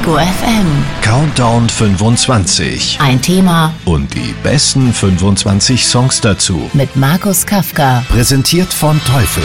Ego FM. Countdown 25. Ein Thema Und die besten 25 Songs dazu. mit Markus Kafka. Präsentiert von Teufel.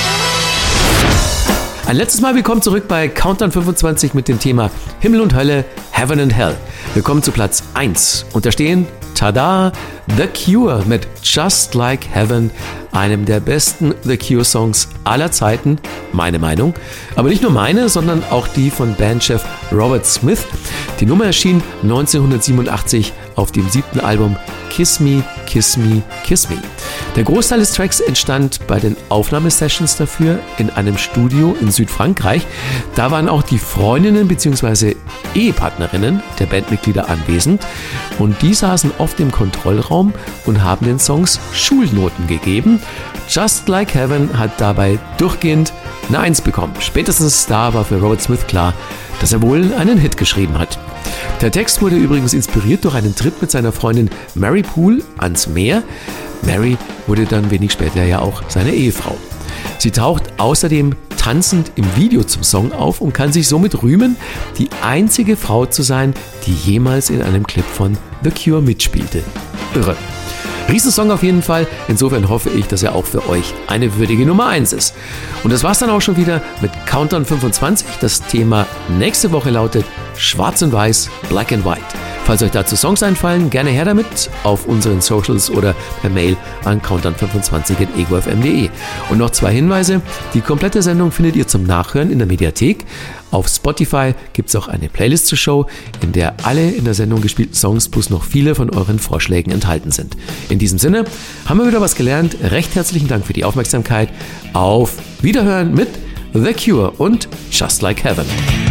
Ein letztes Mal willkommen zurück bei Countdown 25 mit dem Thema Himmel und Hölle, Heaven and Hell. Wir kommen zu Platz 1 und da stehen, tada, The Cure mit Just Like Heaven, einem der besten The Cure Songs aller Zeiten, meine Meinung. Aber nicht nur meine, sondern auch die von Bandchef Robert Smith. Die Nummer erschien 1987 auf dem 7. Album Kiss Me, Kiss Me, Kiss Me. Der Großteil des Tracks entstand bei den Aufnahmesessions dafür in einem Studio in Südfrankreich. Da waren auch die Freundinnen bzw. Ehepartnerinnen der Bandmitglieder anwesend und die saßen oft im Kontrollraum und haben den Songs Schulnoten gegeben. Just Like Heaven hat dabei durchgehend eine 1 bekommen. Spätestens da war für Robert Smith klar, dass er wohl einen Hit geschrieben hat. Der Text wurde übrigens inspiriert durch einen Trip mit seiner Freundin Mary Poole ans Meer. Mary wurde dann wenig später ja auch seine Ehefrau. Sie taucht außerdem tanzend im Video zum Song auf und kann sich somit rühmen, die einzige Frau zu sein, die jemals in einem Clip von The Cure mitspielte. Irre. Riesensong auf jeden Fall, insofern hoffe ich, dass er auch für euch eine würdige Nummer 1 ist. Und das war's dann auch schon wieder mit Countdown 25. Das Thema nächste Woche lautet Schwarz und Weiß, Black and White. Falls euch dazu Songs einfallen, gerne her damit auf unseren Socials oder per Mail an countdown25@egofm.de. Und noch 2 Hinweise. Die komplette Sendung findet ihr zum Nachhören in der Mediathek. Auf Spotify gibt es auch eine Playlist zur Show, in der alle in der Sendung gespielten Songs plus noch viele von euren Vorschlägen enthalten sind. In diesem Sinne haben wir wieder was gelernt. Recht herzlichen Dank für die Aufmerksamkeit. Auf Wiederhören mit The Cure und Just Like Heaven.